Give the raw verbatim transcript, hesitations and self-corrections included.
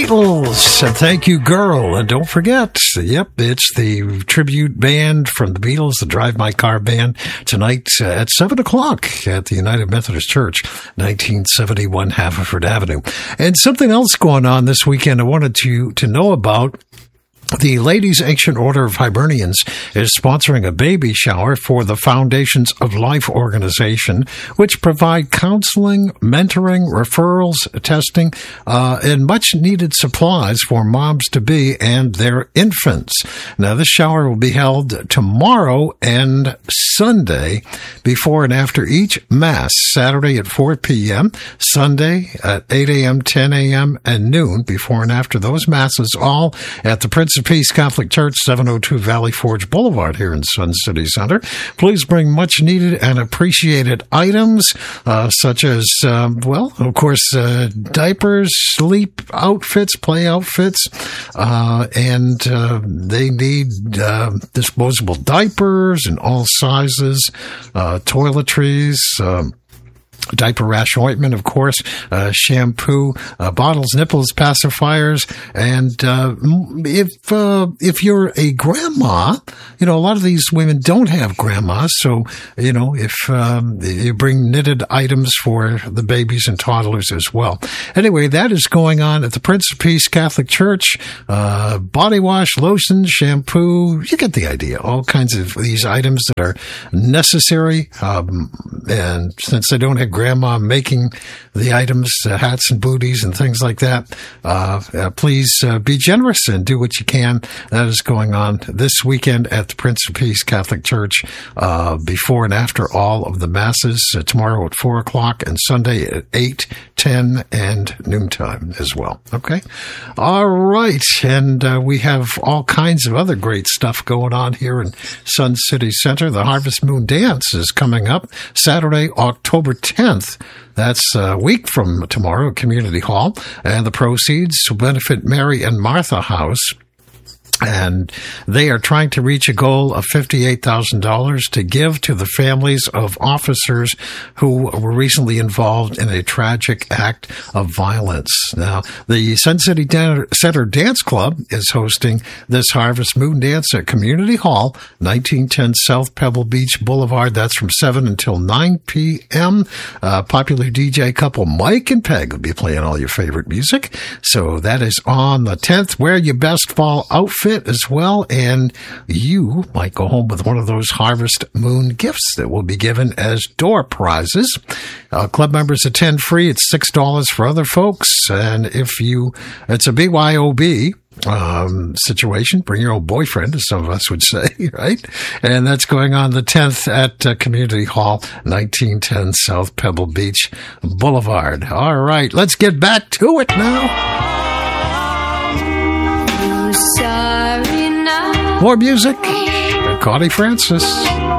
Beatles, and Thank You Girl. And don't forget, yep, it's the tribute band from the Beatles, the Drive My Car Band, tonight uh, at seven o'clock at the United Methodist Church, nineteen seventy-one Haverford Avenue. And something else going on this weekend I wanted to, to know about. The Ladies Ancient Order of Hibernians is sponsoring a baby shower for the Foundations of Life organization, which provide counseling, mentoring, referrals, testing, uh, and much-needed supplies for moms-to-be and their infants. Now, this shower will be held tomorrow and Sunday before and after each Mass, Saturday at four p.m., Sunday at eight a.m., ten a.m., and noon before and after those Masses, all at the Prince of Peace Catholic Church, seven oh two Valley Forge Boulevard here in Sun City Center. Please bring much needed and appreciated items, uh, such as, um, well, of course, uh, diapers, sleep outfits, play outfits, uh, and uh, they need uh, disposable diapers in all sizes, uh, toiletries, um, diaper rash ointment, of course, uh, shampoo, uh, bottles, nipples, pacifiers, and uh, if uh, if you're a grandma, you know, a lot of these women don't have grandmas, so, you know, if um, you bring knitted items for the babies and toddlers as well. Anyway, that is going on at the Prince of Peace Catholic Church. Uh, body wash, lotion, shampoo, you get the idea. All kinds of these items that are necessary, um, and since they don't have grandma making the items, uh, hats and booties and things like that, uh, uh, please uh, be generous and do what you can. That is going on this weekend at the Prince of Peace Catholic Church, uh, before and after all of the Masses, uh, tomorrow at four o'clock and Sunday at eight, ten, and noontime as well. Okay? All right. And uh, we have all kinds of other great stuff going on here in Sun City Center. The Harvest Moon Dance is coming up Saturday, October tenth. That's a week from tomorrow at Community Hall. And the proceeds will benefit Mary and Martha House. And they are trying to reach a goal of fifty-eight thousand dollars to give to the families of officers who were recently involved in a tragic act of violence. Now, the Sun City Center Dance Club is hosting this Harvest Moon Dance at Community Hall, nineteen ten South Pebble Beach Boulevard. That's from seven until nine p.m. Uh, popular D J couple Mike and Peg will be playing all your favorite music. So that is on the tenth. Wear your best fall outfit as well, and you might go home with one of those Harvest Moon gifts that will be given as door prizes. Uh, club members attend free. It's six dollars for other folks, and if you, it's a B Y O B um, situation. Bring your old boyfriend, as some of us would say, right? And that's going on the tenth at uh, Community Hall, nineteen ten South Pebble Beach Boulevard. All right, let's get back to it now. More music. Connie Francis.